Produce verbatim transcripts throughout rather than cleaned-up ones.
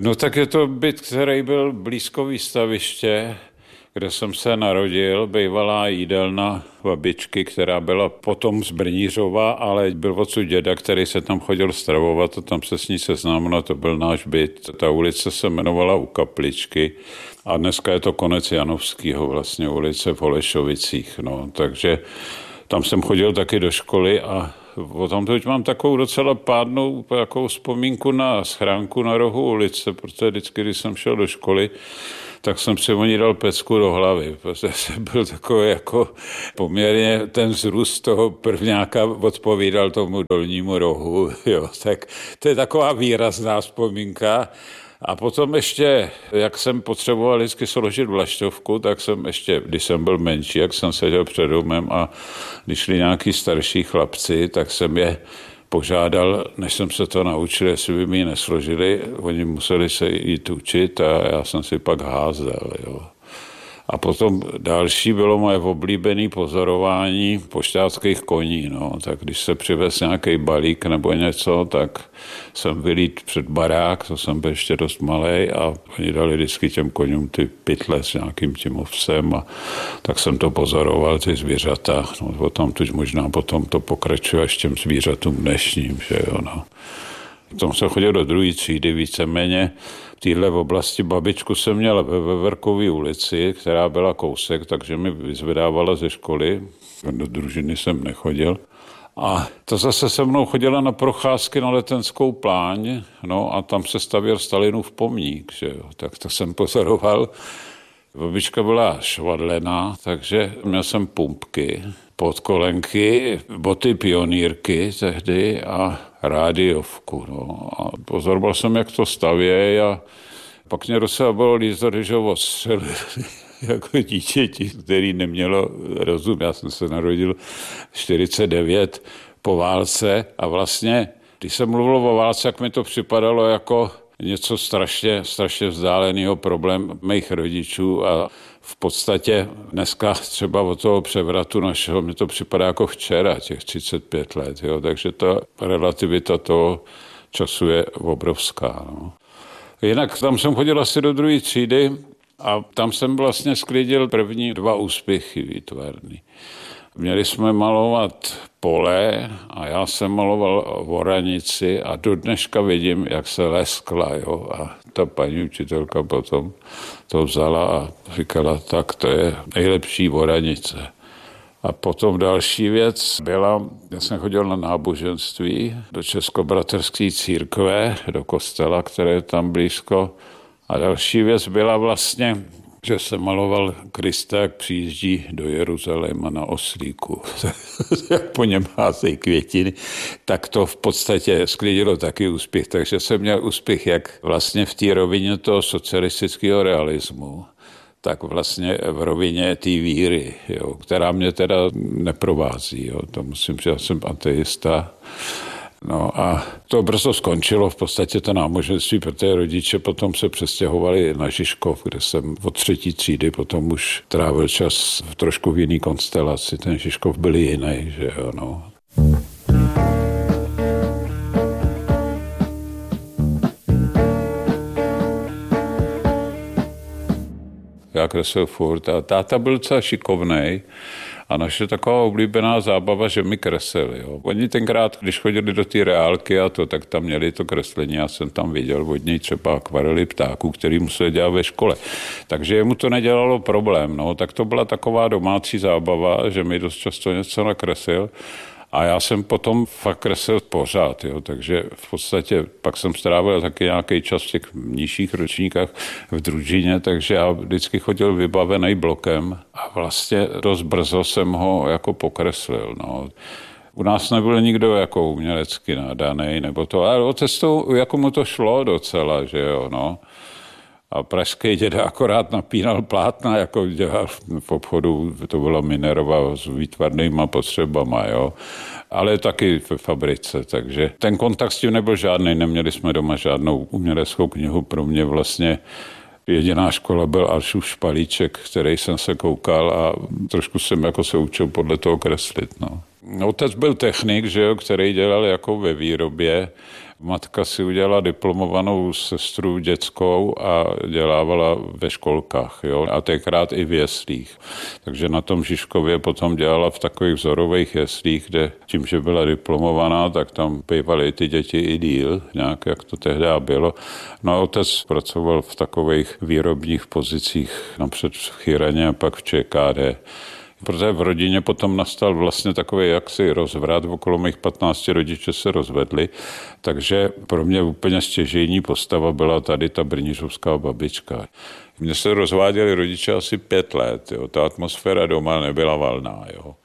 No tak je to byt, který byl blízko výstaviště, kde jsem se narodil, bývalá jídelna babičky, která byla potom z Brnířova, ale byl odsud děda, který se tam chodil stravovat a tam se s ní seznámil, to byl náš byt. Ta ulice se jmenovala U Kapličky a dneska je to konec Janovského, vlastně ulice v Holešovicích, no, takže tam jsem chodil taky do školy a potom teď mám takovou docela pádnou takovou vzpomínku na schránku na rohu ulice, protože vždycky, když jsem šel do školy, tak jsem si o ní dal pecku do hlavy, protože jsem byl takový jako poměrně ten vzrůst toho prvňáka odpovídal tomu dolnímu rohu, jo, tak to je taková výrazná vzpomínka. A potom ještě, jak jsem potřeboval vždycky složit vlaštovku, tak jsem ještě, když jsem byl menší, jak jsem seděl před domem a když šli nějaký starší chlapci, tak jsem je požádal, než jsem se to naučil, jestli by mi ji nesložili, oni museli se jít učit a já jsem si pak házel, jo. A potom další bylo moje oblíbené pozorování pošťáckých koní. No. Tak když se přivez nějaký balík nebo něco, tak jsem vylít před barák, to jsem byl ještě dost malej a oni dali vždycky těm koňům ty pytle s nějakým tím ovsem a tak jsem to pozoroval, ty zvířata. No, potom tuž možná potom to pokračuje až těm zvířatům dnešním, že jo, no. Potom jsem chodil do druhé třídy víceméně. V téhle oblasti babičku jsem měl ve Veverkové ulici, která byla kousek, takže mi vyzvedávala ze školy. Do družiny jsem nechodil. A to zase se mnou chodila na procházky na Letenskou pláň, no a tam se stavěl Stalinův pomník, že jo. Tak to jsem pozoroval. Babička byla švadlená, takže měl jsem pumpky, podkolenky, boty pionýrky tehdy a rádiovku. No. A pozoroval jsem, jak to stavějí a pak mě docela bylo líto, když ho odstřelili jako dítěti, který nemělo rozum. Já jsem se narodil čtyřicet devět po válce a vlastně, když jsem mluvil o válce, jak mi to připadalo jako něco strašně, strašně vzdáleného problém mých rodičů a v podstatě dneska třeba od toho převratu našeho mi to připadá jako včera, těch třicet pět let, jo, takže ta relativita toho času je obrovská. No. Jinak tam jsem chodil asi do druhé třídy a tam jsem vlastně sklidil první dva úspěchy výtvarný. Měli jsme malovat pole a já jsem maloval voranici a do dneška vidím, jak se leskla, jo, a ta paní učitelka potom to vzala a říkala, tak to je nejlepší voranice. A potom další věc byla, já jsem chodil na náboženství do Českobratrské církve, do kostela, které je tam blízko. A další věc byla vlastně, že jsem maloval Krista, jak přijíždí do Jeruzaléma na oslíku. Jak po něm házejí květiny, tak to v podstatě sklidilo taky úspěch. Takže jsem měl úspěch jak vlastně v té rovině toho socialistického realismu, tak vlastně v rovině té víry, jo, která mě teda neprovází. Jo. To musím říct, já jsem ateista. No a to brzo skončilo v podstatě to náboženství, protože rodiče potom se přestěhovali na Žižkov, kde jsem od třetí třídy potom už trávil čas v trošku v jiný konstelaci. Ten Žižkov byl jiný, že jo, no. Já kreslil furt a táta byl docela šikovnej a naše taková oblíbená zábava, že mi kreslili. Jo. Oni tenkrát, když chodili do té reálky a to, tak tam měli to kreslení. Já jsem tam viděl od něj třeba akvarely ptáků, který museli dělat ve škole. Takže jemu to nedělalo problém. No. Tak to byla taková domácí zábava, že mi dost často něco nakreslil. A já jsem potom fakt kreslil pořád, jo, takže v podstatě pak jsem strávil taky nějaký čas v těch nižších ročníkách v družině, takže já vždycky chodil vybavený blokem a vlastně dost brzo jsem ho jako pokreslil, no. U nás nebyl nikdo jako umělecky nadaný, nebo to, ale otec to, jako mu to šlo docela, že jo, no. A pražský děda akorát napínal plátna, jako dělal v obchodu, to byla Minerva s výtvarnýma potřebama, jo. Ale taky ve fabrice, takže ten kontakt s tím nebyl žádný, neměli jsme doma žádnou uměleckou knihu, pro mě vlastně jediná škola byl Alšův Špalíček, který jsem se koukal a trošku jsem jako se učil podle toho kreslit, no. Otec byl technik, že jo, který dělal jako ve výrobě. Matka si udělala diplomovanou sestru dětskou a dělávala ve školkách, jo, a tenkrát i v jeslích. Takže na tom Žižkově potom dělala v takových vzorových jeslích, kde tím, že byla diplomovaná, tak tam bývaly ty děti i díl, nějak jak to tehdy bylo. No a otec pracoval v takových výrobních pozicích, napřed v Chyraně a pak v ČKD. Protože v rodině potom nastal vlastně takový jaksi rozvrat, okolo mých patnácti rodiče se rozvedli, takže pro mě úplně stěžejní postava byla tady ta brnířovská babička. Mně se rozváděli rodiče asi pět let, jo. Ta atmosféra doma nebyla valná. Jo.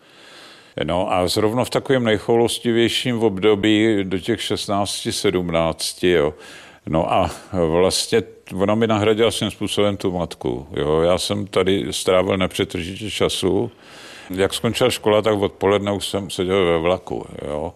No a zrovna v takovém nejchoulostivějším období do těch šestnácti, sedmnácti, jo. No a vlastně ona mi nahradila svým způsobem tu matku. Jo. Já jsem tady strávil nepřetržitě času. Jak skončila škola, tak odpoledne už jsem seděl ve vlaku. Jo.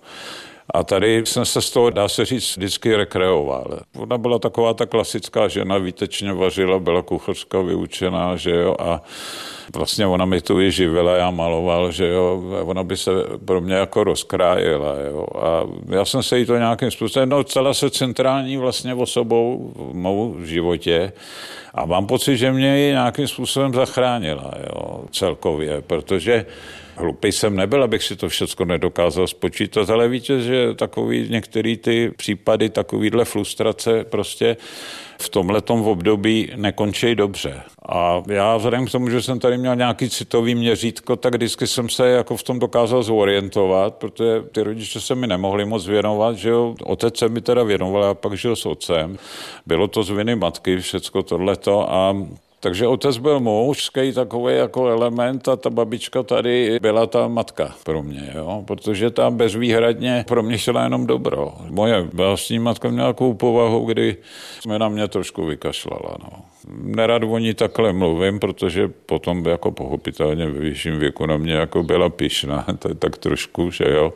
A tady jsem se z toho, dá se říct, vždycky rekreoval. Ona byla taková ta klasická žena, výtečně vařila, byla kuchařka vyučená, že jo, a vlastně ona mi tu i živila, já maloval, že jo, ona by se pro mě jako rozkrájela, jo, a já jsem se jí to nějakým způsobem, no celá se centrální vlastně osobou v mou životě a mám pocit, že mě ji nějakým způsobem zachránila, jo, celkově, protože hlupej jsem nebyl, abych si to všechno nedokázal spočítat, ale víte, že takový některé ty případy, takovýhle frustrace prostě v tomhletom období nekončí dobře. A já vzhledem k tomu, že jsem tady měl nějaký citový měřítko, tak vždycky jsem se jako v tom dokázal zorientovat, protože ty rodiče se mi nemohli moc věnovat, že jo. Otec se mi teda věnoval, a pak žil s otcem. Bylo to z viny matky, všecko tohleto a takže otec byl mužský takový jako element a ta babička tady byla ta matka pro mě, jo? Protože tam bezvýhradně pro mě šla jenom dobro. Moje vlastní matka měla takovou povahu, kdy jsme na mě trošku vykašlala. No. Nerad o ní takhle mluvím, protože potom jako pochopitelně ve vyšším věku na mě jako byla pyšná, tak trošku, že jo.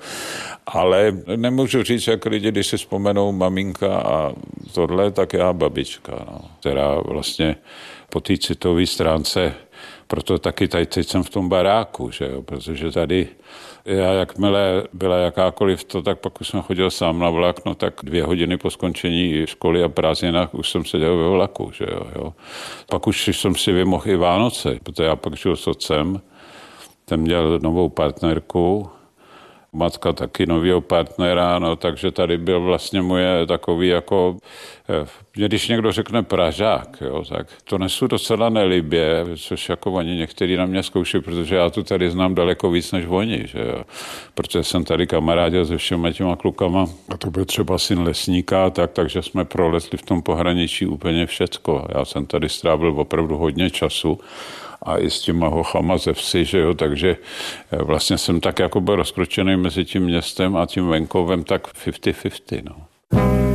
Ale nemůžu říct, jak lidi, když si vzpomenou maminka a tohle, tak já babička, no, která vlastně po té citové stránce, proto taky tady teď jsem v tom baráku, že jo, protože tady já jakmile byla jakákoliv to, tak pak už jsem chodil sám na vlak, no tak dvě hodiny po skončení školy a prázdninách už jsem seděl ve vlaku, že jo, jo. Pak už jsem si vymohl i Vánoce, protože já pak žil s otcem, ten měl novou partnerku, matka taky novýho partnera, no, takže tady byl vlastně moje takový jako, když někdo řekne Pražák, jo, tak to nesu docela nelibě, což jako oni někteří na mě zkouší, protože já tu tady znám daleko víc než oni, že jo, protože jsem tady kamarádil se všema těma klukama a to byl třeba syn lesníka, tak, takže jsme prolezli v tom pohraničí úplně všecko. Já jsem tady strávil opravdu hodně času a i s těma hochama ze vsi, že jo, takže vlastně jsem tak jako byl rozkročený mezi tím městem a tím venkovem tak padesát na padesát, no.